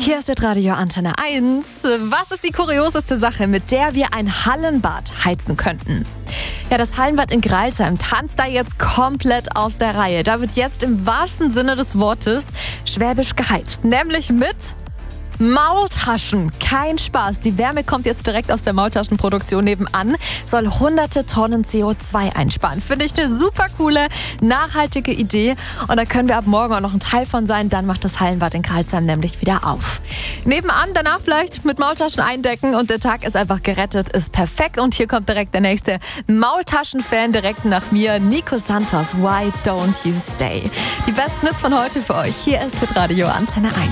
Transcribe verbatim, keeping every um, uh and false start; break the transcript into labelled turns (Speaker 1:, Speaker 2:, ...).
Speaker 1: Hier ist das Radio Antenne eins. Was ist die kurioseste Sache, mit der wir ein Hallenbad heizen könnten? Ja, das Hallenbad in Greilsheim tanzt da jetzt komplett aus der Reihe. Da wird jetzt im wahrsten Sinne des Wortes schwäbisch geheizt. Nämlich mit Maultaschen. Kein Spaß. Die Wärme kommt jetzt direkt aus der Maultaschenproduktion nebenan, soll hunderte Tonnen C O zwei einsparen. Finde ich eine super coole, nachhaltige Idee. Und da können wir ab morgen auch noch ein Teil von sein. Dann macht das Hallenbad in Greilsheim nämlich wieder auf. Nebenan danach vielleicht mit Maultaschen eindecken und der Tag ist einfach gerettet. Ist perfekt. Und hier kommt direkt der nächste Maultaschen-Fan direkt nach mir. Nico Santos, Why Don't You Stay? Die besten Hits von heute für euch. Hier ist das Radio Antenne eins.